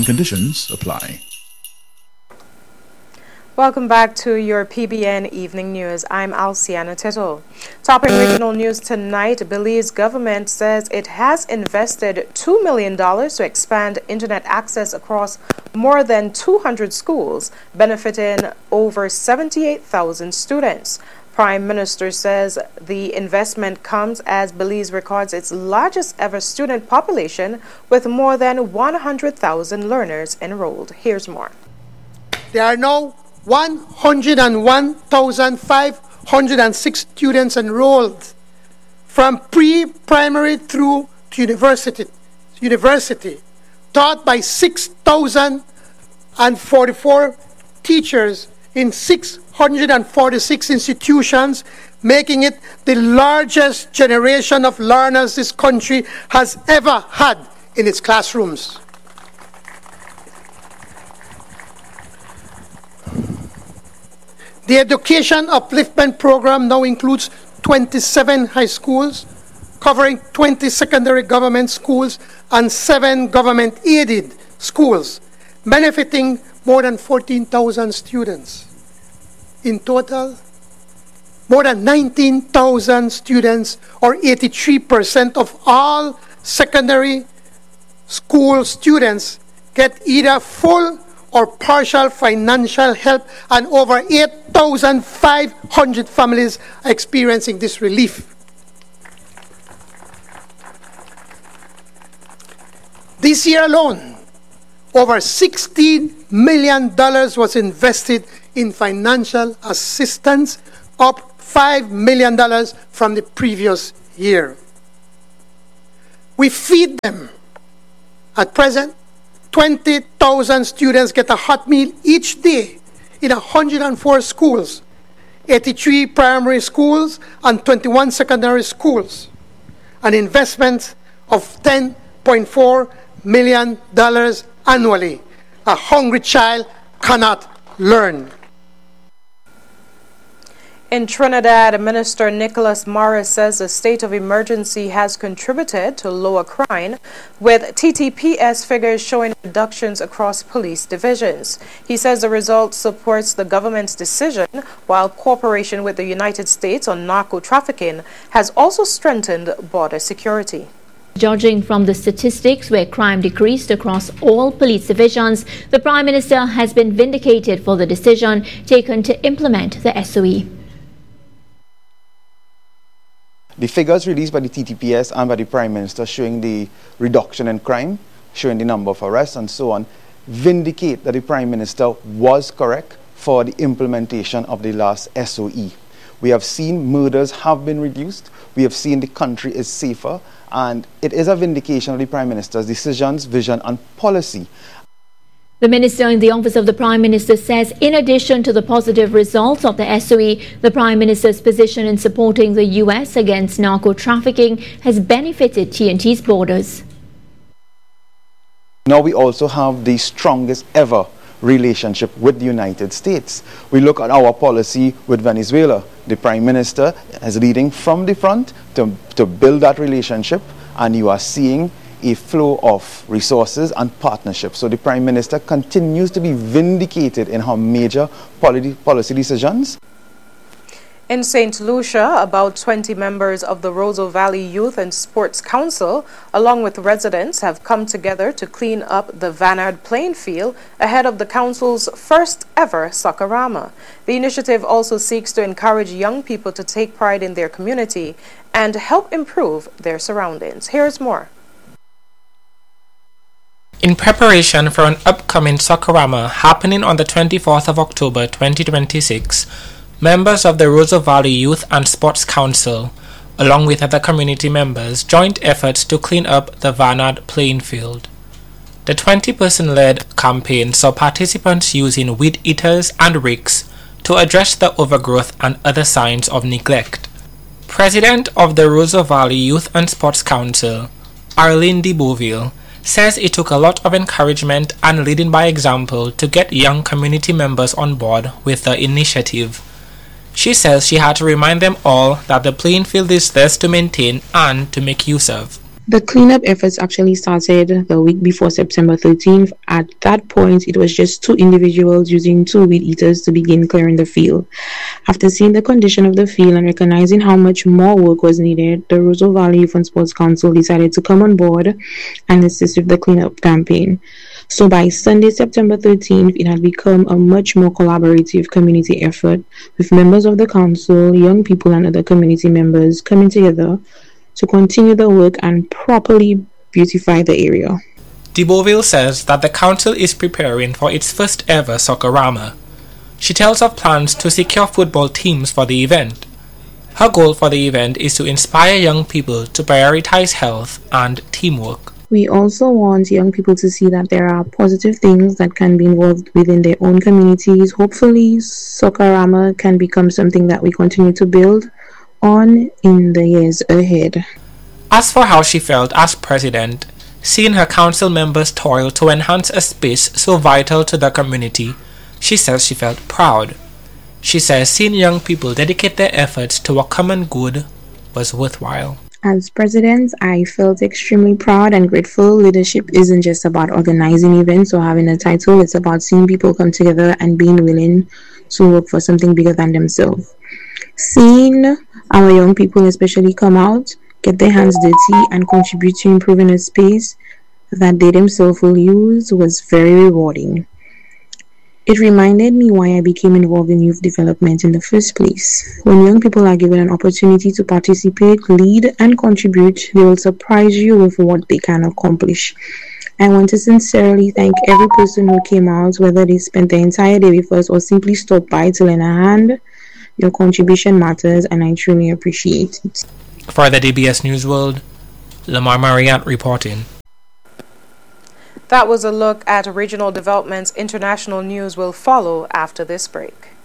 Conditions apply. Welcome back to your PBN Evening News. I'm Alciana Tittle. Topping regional news tonight, Belize government says it has invested $2 million to expand internet access across more than 200 schools, benefiting over 78,000 students. Prime Minister says the investment comes as Belize records its largest ever student population with more than 100,000 learners enrolled. Here's more. There are now 101,506 students enrolled from pre-primary through to university, taught by 6,044 teachers in 646 institutions, making it the largest generation of learners this country has ever had in its classrooms. The Education Upliftment Program now includes 27 high schools, covering 20 secondary government schools and 7 government-aided schools, benefiting more than 14,000 students. In total, more than 19,000 students, or 83% of all secondary school students, get either full or partial financial help, and over 8,500 families are experiencing this relief. This year alone, over $16 million was invested in financial assistance, up $5 million from the previous year. We feed them. At present, 20,000 students get a hot meal each day in 104 schools, 83 primary schools, and 21 secondary schools. An investment of $10.4 million annually. A hungry child cannot learn. In Trinidad, Minister Nicholas Morris says a state of emergency has contributed to lower crime, with TTPS figures showing reductions across police divisions. He says the result supports the government's decision, while cooperation with the United States on narco-trafficking has also strengthened border security. Judging from the statistics where crime decreased across all police divisions, the Prime Minister has been vindicated for the decision taken to implement the SOE. The figures released by the TTPS and by the Prime Minister showing the reduction in crime, showing the number of arrests and so on, vindicate that the Prime Minister was correct for the implementation of the last SOE. We have seen murders have been reduced, we have seen the country is safer, and it is a vindication of the Prime Minister's decisions, vision and policy. The Minister in the Office of the Prime Minister says in addition to the positive results of the SOE, the Prime Minister's position in supporting the US against narco-trafficking has benefited TNT's borders. Now we also have the strongest ever relationship with the United States. We look at our policy with Venezuela. The Prime Minister is leading from the front to build that relationship, and you are seeing a flow of resources and partnerships. So the Prime Minister continues to be vindicated in her major policy decisions. In St. Lucia, about 20 members of the Roseau Valley Youth and Sports Council, along with residents, have come together to clean up the Vanard playing field ahead of the council's first ever Soccerama. The initiative also seeks to encourage young people to take pride in their community and help improve their surroundings. Here's more. In preparation for an upcoming Soccerama happening on the 24th of October 2026, members of the Roseau Valley Youth and Sports Council, along with other community members, joined efforts to clean up the Vanard playing field. The 20-person-led campaign saw participants using weed eaters and rakes to address the overgrowth and other signs of neglect. President of the Roseau Valley Youth and Sports Council, Arlene de Beauville, says it took a lot of encouragement and leading by example to get young community members on board with the initiative. She says she had to remind them all that the playing field is theirs to maintain and to make use of. The cleanup efforts actually started the week before September 13th. At that point, it was just 2 individuals using 2 weed eaters to begin clearing the field. After seeing the condition of the field and recognizing how much more work was needed, the Roseau Valley Youth and Sports Council decided to come on board and assist with the cleanup campaign. So by Sunday, September 13th, it had become a much more collaborative community effort, with members of the council, young people, and other community members coming together to continue the work and properly beautify the area. De Beauville says that the council is preparing for its first ever Soccerama. She tells of plans to secure football teams for the event. Her goal for the event is to inspire young people to prioritize health and teamwork. We also want young people to see that there are positive things that can be involved within their own communities. Hopefully, Soccerama can become something that we continue to build on in the years ahead. As for how she felt as president, seeing her council members toil to enhance a space so vital to the community, she says she felt proud. She says seeing young people dedicate their efforts to a common good was worthwhile. As president, I felt extremely proud and grateful. Leadership isn't just about organizing events or having a title. It's about seeing people come together and being willing to work for something bigger than themselves. Seeing our young people especially come out, get their hands dirty, and contribute to improving a space that they themselves will use was very rewarding. It reminded me why I became involved in youth development in the first place. When young people are given an opportunity to participate, lead, and contribute, they will surprise you with what they can accomplish. I want to sincerely thank every person who came out, whether they spent the entire day with us or simply stopped by to lend a hand. Your contribution matters, and I truly appreciate it. For the DBS News World, Lamar Mariant reporting. That was a look at regional developments. International news will follow after this break.